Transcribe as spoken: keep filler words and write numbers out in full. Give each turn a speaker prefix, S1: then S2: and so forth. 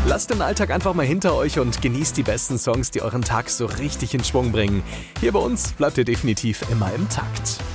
S1: Lasst den Alltag einfach mal hinter euch und genießt die besten Songs, die euren Tag so richtig in Schwung bringen. Hier bei uns bleibt ihr definitiv immer im Takt.